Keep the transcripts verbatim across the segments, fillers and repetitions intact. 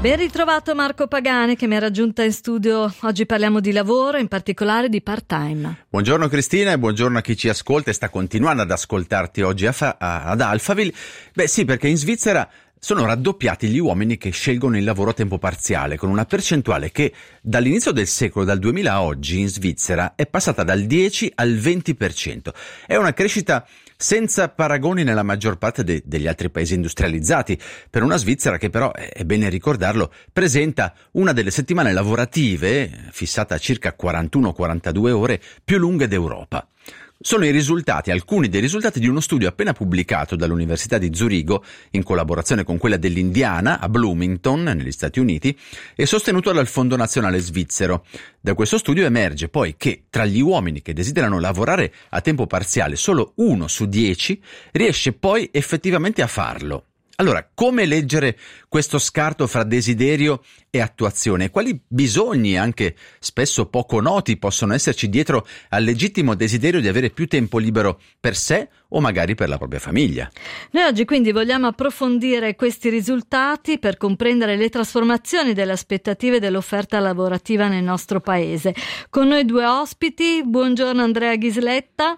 Ben ritrovato Marco Pagani, che mi ha raggiunta in studio. Oggi parliamo di lavoro, in particolare di part-time. Buongiorno Cristina e buongiorno a chi ci ascolta e sta continuando ad ascoltarti oggi a fa- a- ad Alphaville. Beh sì, perché in Svizzera sono raddoppiati gli uomini che scelgono il lavoro a tempo parziale, con una percentuale che dall'inizio del secolo, dal duemila a oggi, in Svizzera è passata dal dieci al venti per cento. È una crescita senza paragoni nella maggior parte de- degli altri paesi industrializzati, per una Svizzera che però, è bene ricordarlo, presenta una delle settimane lavorative, fissata a circa quarantuno quarantadue ore, più lunghe d'Europa. Sono i risultati, alcuni dei risultati di uno studio appena pubblicato dall'Università di Zurigo, in collaborazione con quella dell'Indiana, a Bloomington, negli Stati Uniti, e sostenuto dal Fondo Nazionale Svizzero. Da questo studio emerge poi che tra gli uomini che desiderano lavorare a tempo parziale, solo uno su dieci riesce poi effettivamente a farlo. Allora, come leggere questo scarto fra desiderio e attuazione? Quali bisogni, anche spesso poco noti, possono esserci dietro al legittimo desiderio di avere più tempo libero per sé o magari per la propria famiglia? Noi oggi quindi vogliamo approfondire questi risultati per comprendere le trasformazioni delle aspettative dell'offerta lavorativa nel nostro paese. Con noi due ospiti. Buongiorno Andrea Ghisletta.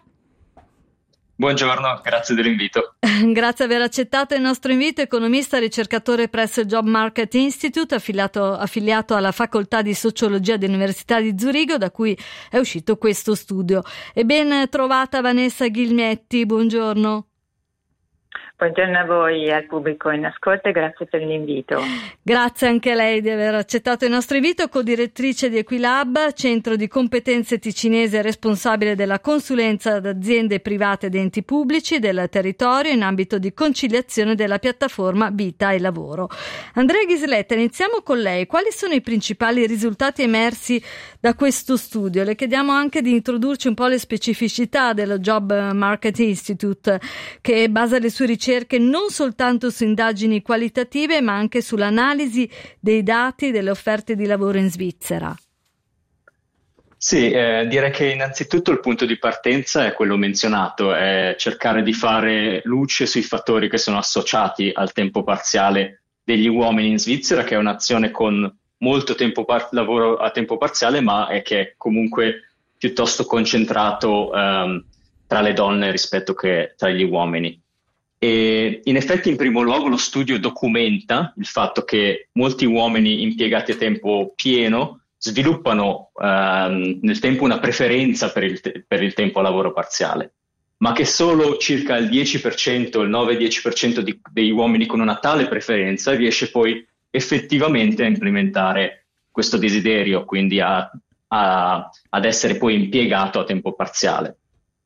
Buongiorno, grazie dell'invito. Grazie per aver accettato il nostro invito. Economista, ricercatore presso il Job Market Institute, affiliato, affiliato alla facoltà di sociologia dell'Università di Zurigo, da cui è uscito questo studio. E ben trovata Vanessa Ghilmetti, buongiorno. Buongiorno a voi e al pubblico in ascolto e grazie per l'invito. Grazie anche a lei di aver accettato il nostro invito, co-direttrice di Equilab, centro di competenze ticinese responsabile della consulenza ad aziende private ed enti pubblici del territorio in ambito di conciliazione della piattaforma Vita e Lavoro. Andrea Ghisletta, iniziamo con lei. Quali sono i principali risultati emersi da questo studio? Le chiediamo anche di introdurci un po' le specificità dello Job Market Institute, che basa le sue ricerche non soltanto su indagini qualitative ma anche sull'analisi dei dati delle offerte di lavoro in Svizzera. Sì, eh, direi che innanzitutto il punto di partenza è quello menzionato, è cercare di fare luce sui fattori che sono associati al tempo parziale degli uomini in Svizzera, che è un'azione con molto tempo par- lavoro a tempo parziale, ma è che è comunque piuttosto concentrato ehm, tra le donne rispetto che tra gli uomini. E in effetti, in primo luogo, lo studio documenta il fatto che molti uomini impiegati a tempo pieno sviluppano ehm, nel tempo una preferenza per il, te- per il tempo a lavoro parziale, ma che solo circa il dieci per cento, il nove-dieci per cento di, degli uomini con una tale preferenza riesce poi effettivamente a implementare questo desiderio, quindi a, a, ad essere poi impiegato a tempo parziale.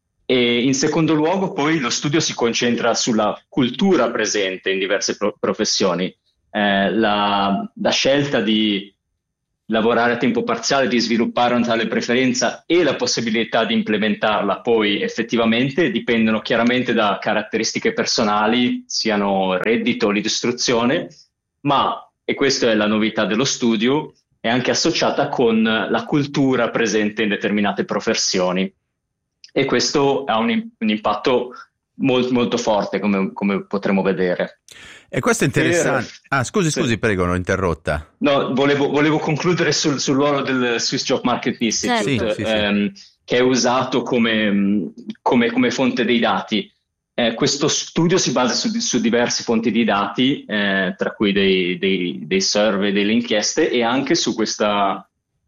E in secondo luogo poi lo studio si concentra sulla cultura presente in diverse pro- professioni. Eh, la, la scelta di lavorare a tempo parziale, di sviluppare una tale preferenza e la possibilità di implementarla poi effettivamente dipendono chiaramente da caratteristiche personali, siano reddito o l'istruzione, ma, e questa è la novità dello studio, è anche associata con la cultura presente in determinate professioni. E questo ha un, un impatto molto, molto forte, come, come potremo vedere. E questo è interessante. Per... Ah, scusi, sì. scusi, prego, l'ho interrotta. No, volevo, volevo concludere sul, sul ruolo del Swiss Job Market Institute, Certo. Sì, sì, sì. ehm, che è usato come, come, come fonte dei dati. Eh, questo studio si basa su, su diverse fonti di dati, eh, tra cui dei, dei, dei survey, delle inchieste, e anche su questa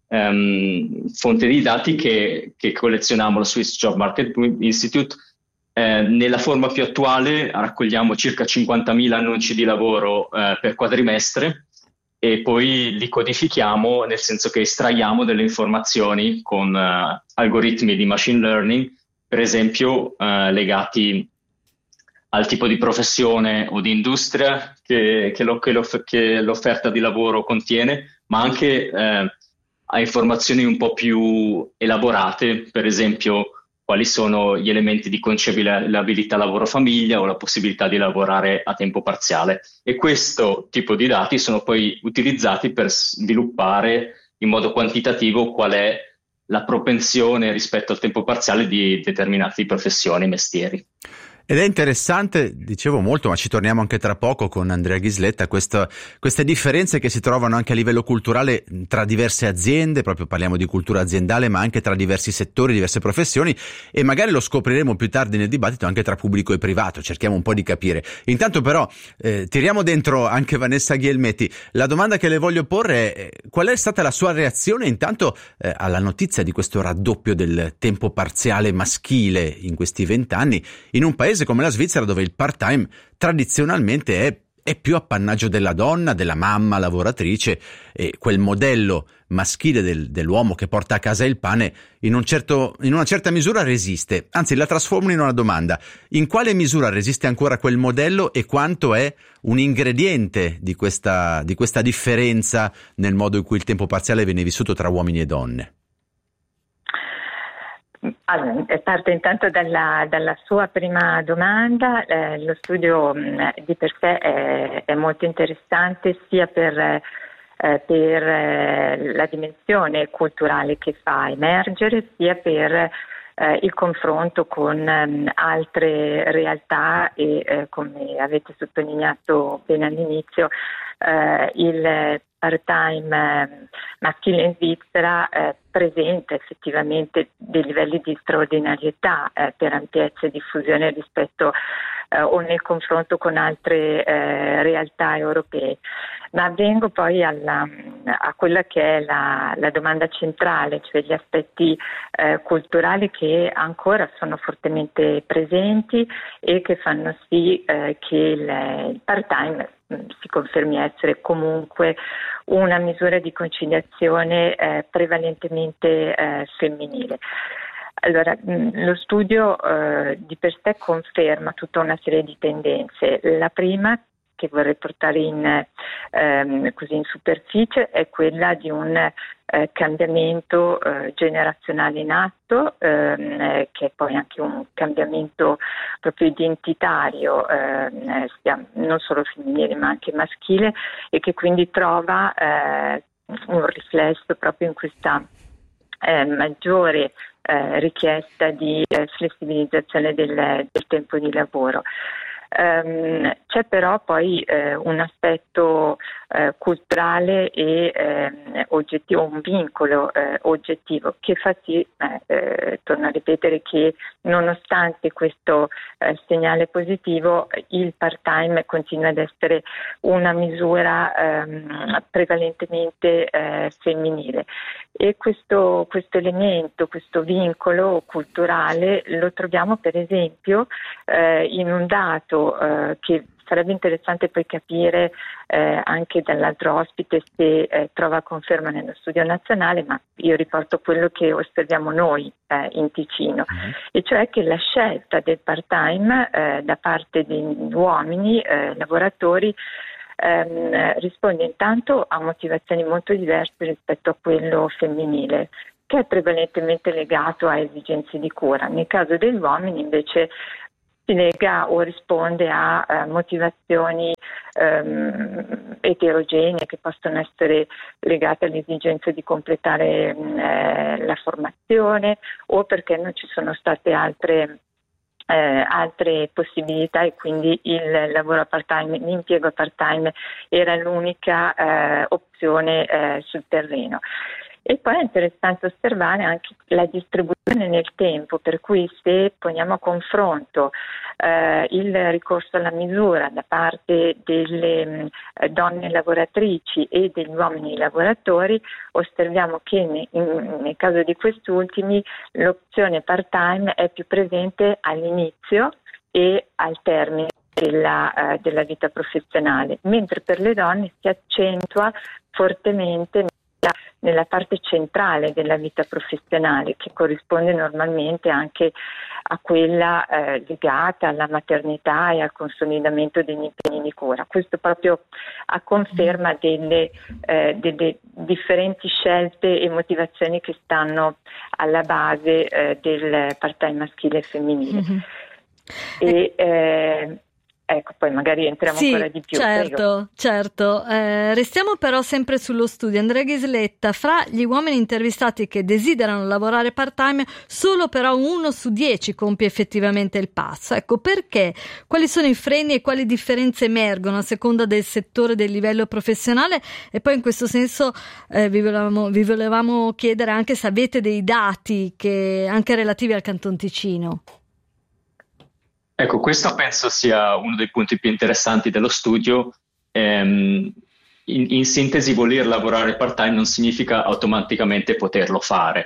Um, fonte di dati che, che collezioniamo lo Swiss Job Market Institute. Eh, nella forma più attuale raccogliamo circa cinquantamila annunci di lavoro eh, per quadrimestre e poi li codifichiamo, nel senso che estraiamo delle informazioni con uh, algoritmi di machine learning, per esempio uh, legati al tipo di professione o di industria che, che, lo, che, l'off- che l'offerta di lavoro contiene, ma anche eh, a informazioni un po' più elaborate, per esempio quali sono gli elementi di conciliabilità lavoro-famiglia o la possibilità di lavorare a tempo parziale. E questo tipo di dati sono poi utilizzati per sviluppare in modo quantitativo qual è la propensione rispetto al tempo parziale di determinate professioni e mestieri. Ed è interessante, dicevo molto, ma ci torniamo anche tra poco con Andrea Ghisletta, questo, queste differenze che si trovano anche a livello culturale tra diverse aziende, proprio parliamo di cultura aziendale, ma anche tra diversi settori, diverse professioni, e magari lo scopriremo più tardi nel dibattito anche tra pubblico e privato, cerchiamo un po' di capire. Intanto però eh, tiriamo dentro anche Vanessa Ghielmetti. La domanda che le voglio porre è: qual è stata la sua reazione intanto eh, alla notizia di questo raddoppio del tempo parziale maschile in questi vent'anni in un paese come la Svizzera, dove il part-time tradizionalmente è, è più appannaggio della donna, della mamma lavoratrice, e quel modello maschile del, dell'uomo che porta a casa il pane in, un certo, in una certa misura resiste. Anzi, la trasformo in una domanda: in quale misura resiste ancora quel modello e quanto è un ingrediente di questa, di questa differenza nel modo in cui il tempo parziale viene vissuto tra uomini e donne? Allora, parto intanto dalla, dalla sua prima domanda. Eh, lo studio mh, di per sé è, è molto interessante sia per, eh, per eh, la dimensione culturale che fa emergere, sia per eh, il confronto con mh, altre realtà e, eh, come avete sottolineato bene all'inizio, eh, il part-time maschile in Svizzera eh, presenta effettivamente dei livelli di straordinarietà eh, per ampiezza e diffusione rispetto eh, o nel confronto con altre eh, realtà europee. Ma vengo poi alla, a quella che è la, la domanda centrale, cioè gli aspetti eh, culturali che ancora sono fortemente presenti e che fanno sì eh, che il, il part-time si confermi essere comunque una misura di conciliazione eh, prevalentemente eh, femminile. Allora, mh, lo studio eh, di per sé conferma tutta una serie di tendenze. La prima, che vorrei portare in, ehm, così in superficie, è quella di un eh, cambiamento eh, generazionale in atto, ehm, che è poi anche un cambiamento proprio identitario, ehm, sia non solo femminile ma anche maschile, e che quindi trova eh, un riflesso proprio in questa eh, maggiore eh, richiesta di eh, flessibilizzazione del, del tempo di lavoro. Um, c'è però poi eh, un aspetto eh, culturale e eh, oggettivo, un vincolo eh, oggettivo che fa sì, eh, eh, torno a ripetere, che nonostante questo eh, segnale positivo, il part-time continua ad essere una misura ehm, prevalentemente eh, femminile. E questo, questo elemento, questo vincolo culturale lo troviamo per esempio eh, in un dato eh, che sarebbe interessante poi capire eh, anche dall'altro ospite se eh, trova conferma nello studio nazionale, ma io riporto quello che osserviamo noi eh, in Ticino, mm-hmm. e cioè che la scelta del part-time eh, da parte degli uomini eh, lavoratori ehm, risponde intanto a motivazioni molto diverse rispetto a quello femminile, che è prevalentemente legato a esigenze di cura. Nel caso degli uomini invece si lega o risponde a eh, motivazioni ehm, eterogenee che possono essere legate all'esigenza di completare eh, la formazione, o perché non ci sono state altre Eh, altre possibilità e quindi il lavoro a part-time, l'impiego a part-time era l'unica eh, opzione eh, sul terreno. E poi è interessante osservare anche la distribuzione nel tempo, per cui se poniamo a confronto eh, il ricorso alla misura da parte delle eh, donne lavoratrici e degli uomini lavoratori, osserviamo che ne, in, nel caso di questi ultimi l'opzione part-time è più presente all'inizio e al termine della, uh, della vita professionale, mentre per le donne si accentua fortemente nella parte centrale della vita professionale, che corrisponde normalmente anche a quella eh, legata alla maternità e al consolidamento degli impegni di cura. Questo proprio a conferma delle, eh, delle differenti scelte e motivazioni che stanno alla base eh, del part-time maschile e femminile. Mm-hmm. E, eh, ecco, poi magari entriamo sì, ancora di più. Certo, Prego. certo. Eh, restiamo però sempre sullo studio. Andrea Ghisletta, fra gli uomini intervistati che desiderano lavorare part-time, solo però uno su dieci compie effettivamente il passo. Ecco, perché? Quali sono i freni e quali differenze emergono a seconda del settore, del livello professionale? E poi in questo senso eh, vi, volevamo, vi volevamo chiedere anche se avete dei dati che, anche relativi al Canton Ticino. Ecco, questo penso sia uno dei punti più interessanti dello studio. Ehm, in, in sintesi, voler lavorare part-time non significa automaticamente poterlo fare.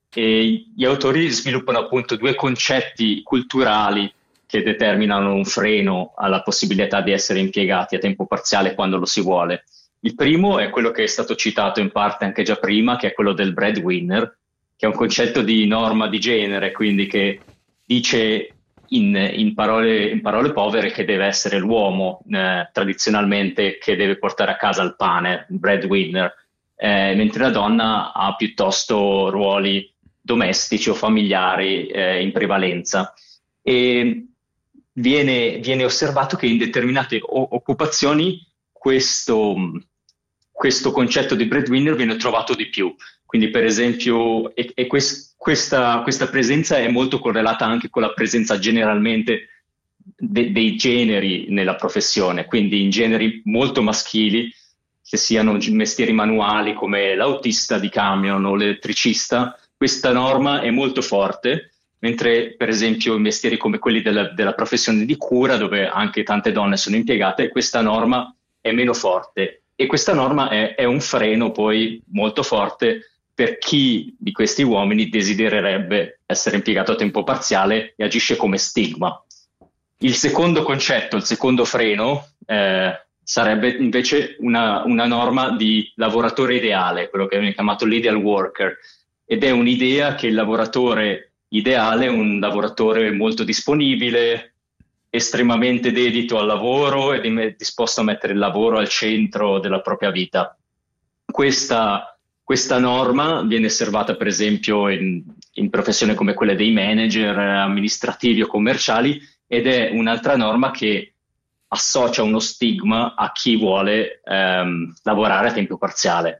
E gli autori sviluppano appunto due concetti culturali che determinano un freno alla possibilità di essere impiegati a tempo parziale quando lo si vuole. Il primo è quello che è stato citato in parte anche già prima, che è quello del breadwinner, che è un concetto di norma di genere, quindi che dice In, in, parole, in parole povere che deve essere l'uomo eh, tradizionalmente che deve portare a casa il pane, il breadwinner, eh, mentre la donna ha piuttosto ruoli domestici o familiari eh, in prevalenza. E viene, viene osservato che in determinate o- occupazioni questo, questo concetto di breadwinner viene trovato di più. Quindi per esempio, e, e quest, questa, questa presenza è molto correlata anche con la presenza generalmente de, dei generi nella professione, quindi in generi molto maschili, che siano mestieri manuali come l'autista di camion o l'elettricista, questa norma è molto forte, mentre per esempio i mestieri come quelli della, della professione di cura, dove anche tante donne sono impiegate, questa norma è meno forte. E questa norma è, è un freno poi molto forte per chi di questi uomini desidererebbe essere impiegato a tempo parziale e agisce come stigma. Il secondo concetto, il secondo freno, eh, sarebbe invece una, una norma di lavoratore ideale, quello che viene chiamato l'ideal worker, ed è un'idea che il lavoratore ideale è un lavoratore molto disponibile, estremamente dedito al lavoro ed è disposto a mettere il lavoro al centro della propria vita. Questa Questa norma viene osservata per esempio in, in professioni come quelle dei manager amministrativi o commerciali, ed è un'altra norma che associa uno stigma a chi vuole ehm, lavorare a tempo parziale.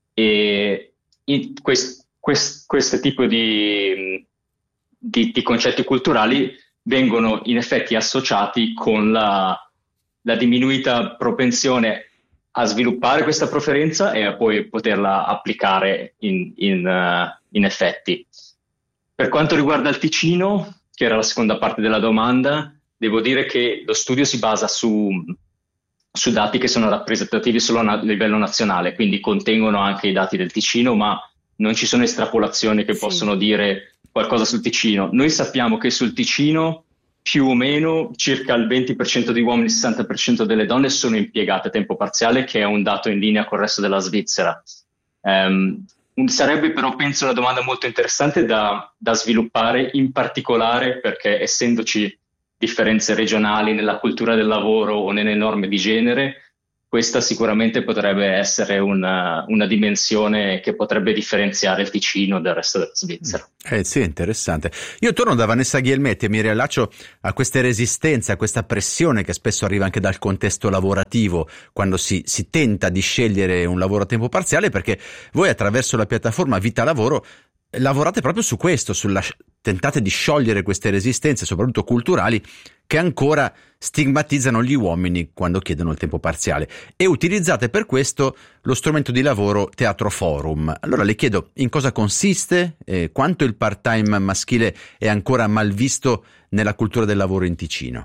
E in quest, quest, questo tipo di, di, di concetti culturali vengono in effetti associati con la, la diminuita propensione a sviluppare questa preferenza e a poi poterla applicare in, in, uh, in effetti. Per quanto riguarda il Ticino, che era la seconda parte della domanda, devo dire che lo studio si basa su, su dati che sono rappresentativi solo a livello nazionale, quindi contengono anche i dati del Ticino, ma non ci sono estrapolazioni che sì. possono dire qualcosa sul Ticino. Noi sappiamo che sul Ticino più o meno circa il venti per cento di uomini e il sessanta per cento delle donne sono impiegate a tempo parziale, che è un dato in linea con il resto della Svizzera. Um, sarebbe però, penso, una domanda molto interessante da, da sviluppare, in particolare perché essendoci differenze regionali nella cultura del lavoro o nelle norme di genere, questa sicuramente potrebbe essere una, una dimensione che potrebbe differenziare il Ticino dal resto della Svizzera. Eh sì, è interessante. Io torno da Vanessa Ghielmetti e mi riallaccio a queste resistenze, a questa pressione che spesso arriva anche dal contesto lavorativo quando si, si tenta di scegliere un lavoro a tempo parziale, perché voi attraverso la piattaforma Vita Lavoro lavorate proprio su questo, sulla tentate di sciogliere queste resistenze, soprattutto culturali, che ancora stigmatizzano gli uomini quando chiedono il tempo parziale, e utilizzate per questo lo strumento di lavoro Teatro Forum. Allora le chiedo in cosa consiste, eh, quanto il part-time maschile è ancora mal visto nella cultura del lavoro in Ticino.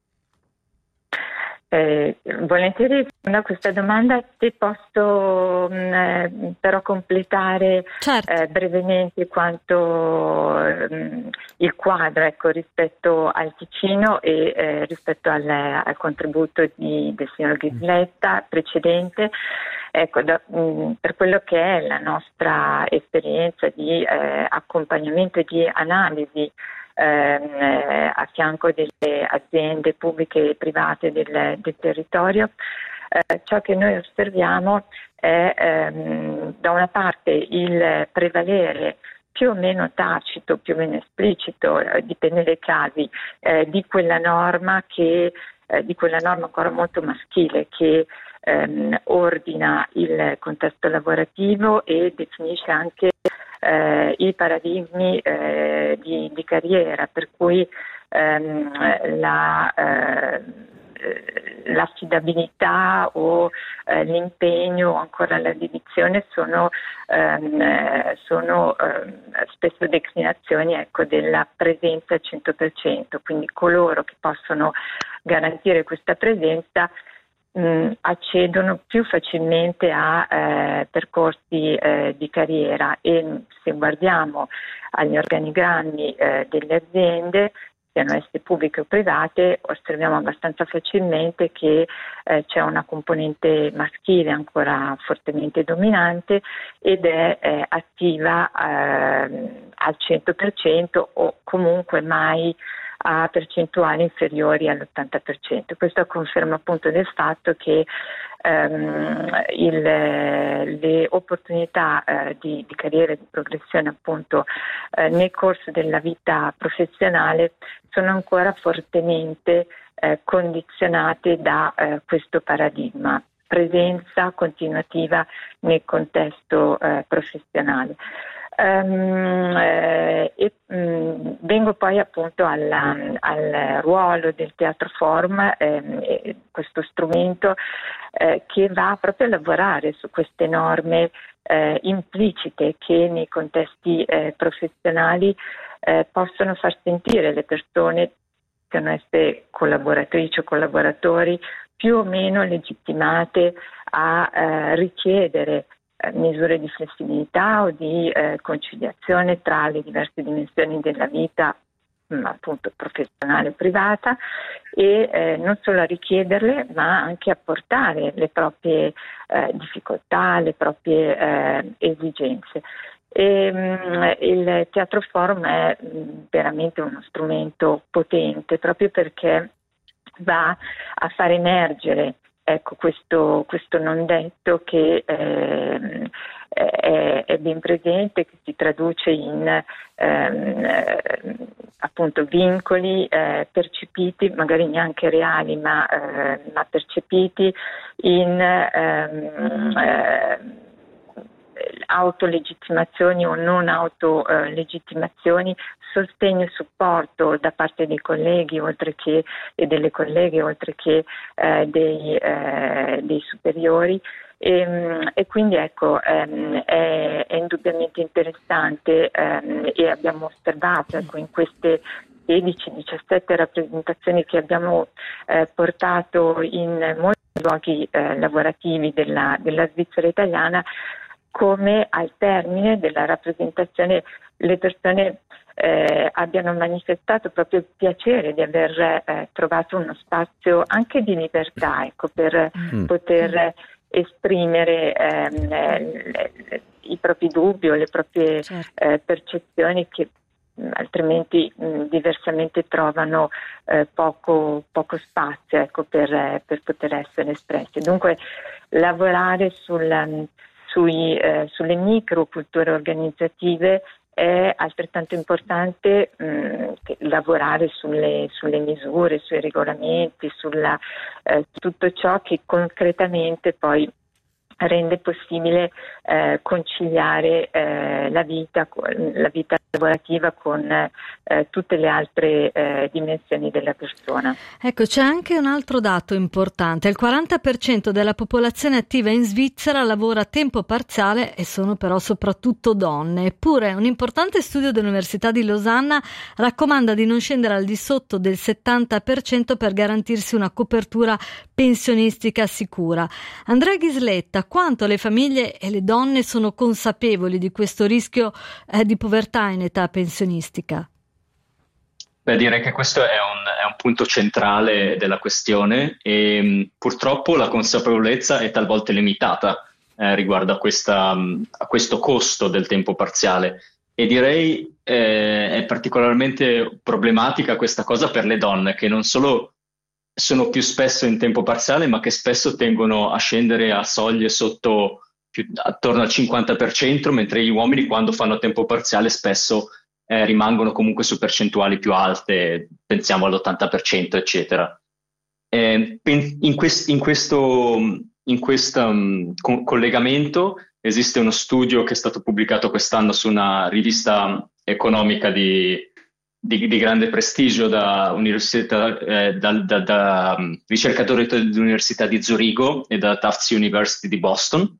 Eh, volentieri rispondo a questa domanda, se posso mh, però completare certo. eh, brevemente quanto mh, il quadro, ecco, rispetto al Ticino e eh, rispetto al, al contributo di, del signor Ghisletta precedente. Ecco, da, mh, per quello che è la nostra esperienza di eh, accompagnamento e di analisi Ehm, a fianco delle aziende pubbliche e private del, del territorio, eh, ciò che noi osserviamo è ehm, da una parte il prevalere più o meno tacito, più o meno esplicito, eh, dipende dai casi, eh, di quella norma che eh, di quella norma ancora molto maschile che ehm, ordina il contesto lavorativo e definisce anche eh, i paradigmi eh, di, di carriera, per cui ehm, la eh, l'affidabilità o eh, l'impegno o ancora la dedizione sono, ehm, sono ehm, spesso declinazioni, ecco, della presenza al cento per cento, quindi coloro che possono garantire questa presenza mh, accedono più facilmente a eh, percorsi eh, di carriera, e se guardiamo agli organigrammi eh, delle aziende, siano esse pubbliche o private, osserviamo abbastanza facilmente che eh, c'è una componente maschile ancora fortemente dominante ed è eh, attiva eh, al cento per cento o comunque mai a percentuali inferiori all'ottanta per cento. Questo conferma appunto del fatto che ehm, il, le opportunità eh, di, di carriera e di progressione appunto eh, nel corso della vita professionale sono ancora fortemente eh, condizionate da eh, questo paradigma, presenza continuativa nel contesto eh, professionale. Um, eh, e, mh, vengo poi appunto alla, al ruolo del Teatro Forum, eh, questo strumento eh, che va proprio a lavorare su queste norme eh, implicite che nei contesti eh, professionali eh, possono far sentire le persone, siano esse collaboratrici o collaboratori, più o meno legittimate a eh, richiedere misure di flessibilità o di eh, conciliazione tra le diverse dimensioni della vita, mh, appunto professionale e privata, e eh, non solo a richiederle ma anche a portare le proprie eh, difficoltà, le proprie eh, esigenze. E, mh, il Teatro Forum è mh, veramente uno strumento potente proprio perché va a far emergere, ecco, questo, questo non detto che eh, è, è ben presente, che si traduce in ehm, appunto vincoli eh, percepiti, magari neanche reali, ma, eh, ma percepiti in ehm, eh, autolegittimazioni o non autolegittimazioni, sostegno e supporto da parte dei colleghi oltre che e delle colleghe oltre che eh, dei, eh, dei superiori, e, e quindi ecco ehm, è, è indubbiamente interessante ehm, e abbiamo osservato, ecco, in queste sedici diciassette rappresentazioni che abbiamo eh, portato in molti luoghi eh, lavorativi della, della Svizzera italiana, come al termine della rappresentazione le persone eh, abbiano manifestato proprio il piacere di aver eh, trovato uno spazio anche di libertà, ecco, per mm. poter esprimere ehm, le, le, i propri dubbi o le proprie certo. eh, percezioni che mh, altrimenti mh, diversamente trovano eh, poco, poco spazio, ecco, per, eh, per poter essere espressi. Dunque lavorare sul Sui, eh, sulle microculture organizzative è altrettanto importante mh, che lavorare sulle, sulle misure, sui regolamenti, sulla, eh, tutto ciò che concretamente poi rende possibile eh, conciliare eh, la vita, la vita lavorativa con eh, tutte le altre eh, dimensioni della persona. Ecco, c'è anche un altro dato importante: il quaranta per cento della popolazione attiva in Svizzera lavora a tempo parziale e sono però soprattutto donne. Eppure un importante studio dell'Università di Losanna raccomanda di non scendere al di sotto del settanta per cento per garantirsi una copertura pensionistica sicura. Andrea Ghisletta, quanto le famiglie e le donne sono consapevoli di questo rischio eh, di povertà in età pensionistica? Beh, direi che questo è un, è un punto centrale della questione e mh, purtroppo la consapevolezza è talvolta limitata eh, riguardo a, questa, mh, a questo costo del tempo parziale, e direi eh, è particolarmente problematica questa cosa per le donne, che non solo sono più spesso in tempo parziale, ma che spesso tendono a scendere a soglie sotto più, attorno al cinquanta per cento, mentre gli uomini, quando fanno tempo parziale, spesso eh, rimangono comunque su percentuali più alte, pensiamo all'ottanta per cento, eccetera. Eh, in, quest, in questo, in questo um, co- collegamento esiste uno studio che è stato pubblicato quest'anno su una rivista economica di, di, di grande prestigio da, università, eh, da, da, da um, ricercatori dell'Università di Zurigo e da Tufts University di Boston,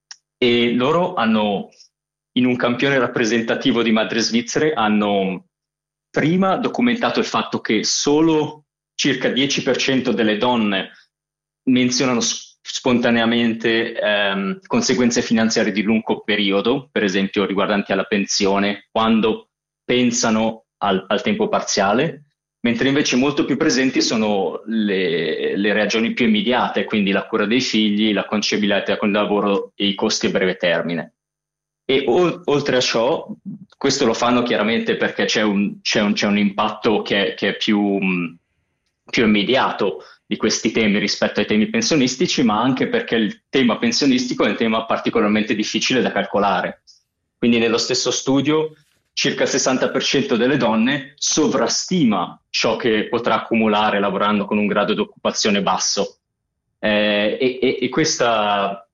e loro hanno, in un campione rappresentativo di madri svizzere, hanno prima documentato il fatto che solo circa dieci per cento delle donne menzionano spontaneamente ehm, conseguenze finanziarie di lungo periodo, per esempio riguardanti alla pensione, quando pensano al, al tempo parziale, mentre invece molto più presenti sono le, le ragioni più immediate, quindi la cura dei figli, la conciliabilità con il lavoro e i costi a breve termine. E o, oltre a ciò, questo lo fanno chiaramente perché c'è un, c'è un, c'è un impatto che, che è più... Mh, più immediato di questi temi rispetto ai temi pensionistici, ma anche perché il tema pensionistico è un tema particolarmente difficile da calcolare. Quindi nello stesso studio circa il sessanta per cento delle donne sovrastima ciò che potrà accumulare lavorando con un grado di occupazione basso. Eh, e, e, e questa,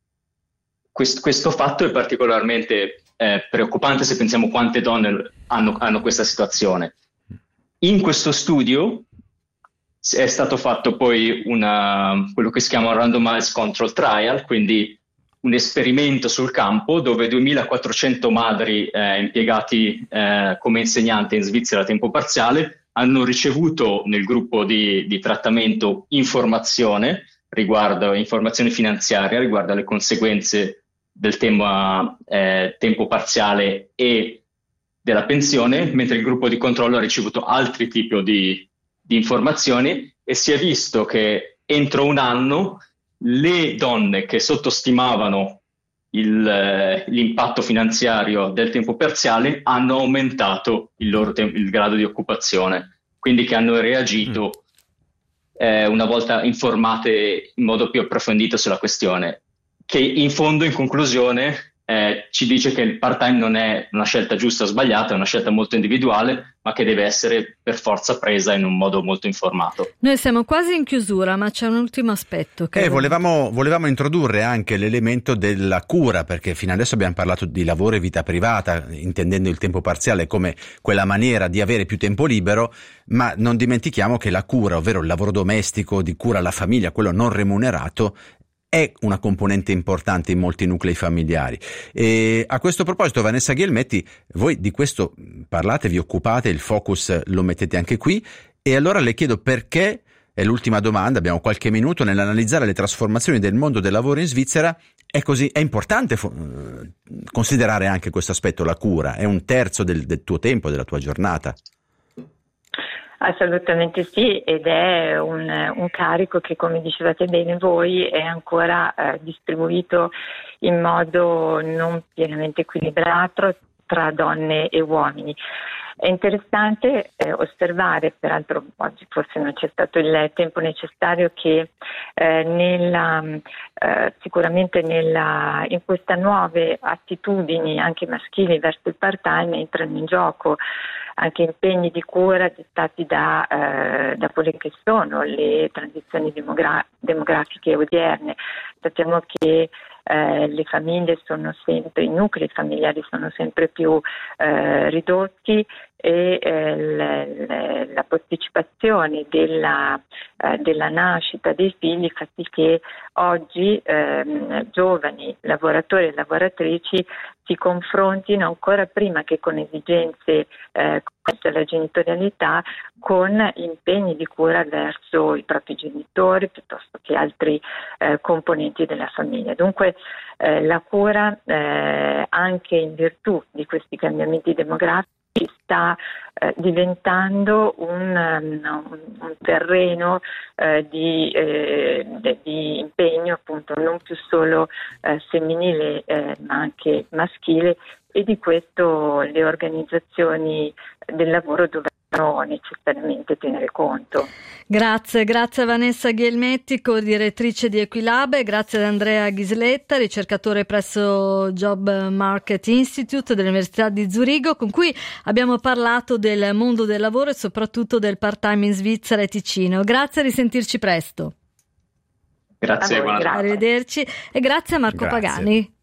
quest, questo fatto è particolarmente eh, preoccupante se pensiamo quante donne hanno, hanno questa situazione. In questo studio è stato fatto poi una, quello che si chiama un randomized control trial, quindi un esperimento sul campo dove duemilaquattrocento madri eh, impiegati eh, come insegnanti in Svizzera a tempo parziale hanno ricevuto nel gruppo di, di trattamento informazione riguardo informazione finanziaria, riguardo alle conseguenze del tema eh, tempo parziale e della pensione, mentre il gruppo di controllo ha ricevuto altri tipi di di informazioni, e si è visto che entro un anno le donne che sottostimavano il, eh, l'impatto finanziario del tempo parziale hanno aumentato il loro te- il grado di occupazione, quindi che hanno reagito eh, una volta informate in modo più approfondito sulla questione, che in fondo, in conclusione, Eh, ci dice che il part-time non è una scelta giusta o sbagliata, è una scelta molto individuale, ma che deve essere per forza presa in un modo molto informato. Noi siamo quasi in chiusura, ma c'è un ultimo aspetto. Che eh, volevamo, volevamo introdurre anche l'elemento della cura, perché fino adesso abbiamo parlato di lavoro e vita privata, intendendo il tempo parziale come quella maniera di avere più tempo libero, ma non dimentichiamo che la cura, ovvero il lavoro domestico di cura alla famiglia, quello non remunerato, è una componente importante in molti nuclei familiari. E a questo proposito, Vanessa Ghielmetti, voi di questo parlate, vi occupate, il focus lo mettete anche qui, e allora le chiedo perché, è l'ultima domanda, abbiamo qualche minuto, nell'analizzare le trasformazioni del mondo del lavoro in Svizzera, è così, è importante fo- considerare anche questo aspetto, la cura, è un terzo del, del tuo tempo, della tua giornata. Assolutamente sì, ed è un, un carico che, come dicevate bene voi, è ancora eh, distribuito in modo non pienamente equilibrato tra donne e uomini. È interessante eh, osservare, peraltro oggi forse non c'è stato il tempo necessario, che eh, nella, eh, sicuramente nella, in queste nuove attitudini anche maschili verso il part-time entrano in gioco anche impegni di cura dettati da, eh, da quelle che sono le transizioni demogra- demografiche odierne. Sappiamo che eh, le famiglie sono sempre, i nuclei familiari sono sempre più eh, ridotti, e eh, le, le, la posticipazione della, eh, della nascita dei figli fa sì che oggi eh, giovani lavoratori e lavoratrici si confrontino ancora prima che con esigenze eh, come la genitorialità, con impegni di cura verso i propri genitori piuttosto che altri eh, componenti della famiglia. Dunque eh, la cura, eh, anche in virtù di questi cambiamenti demografici, sta eh, diventando un, um, un terreno eh, di, eh, di impegno appunto non più solo eh, femminile eh, ma anche maschile, e di questo le organizzazioni del lavoro dovrebbero necessariamente tenere conto. Grazie, grazie a Vanessa Ghielmetti, co-direttrice di Equilab, e grazie ad Andrea Ghisletta, ricercatore presso Job Market Institute dell'Università di Zurigo, con cui abbiamo parlato del mondo del lavoro e soprattutto del part-time in Svizzera e Ticino. Grazie, a risentirci presto. Grazie, a voi, buona grazie. Arrivederci, e grazie a Marco Grazie. Pagani.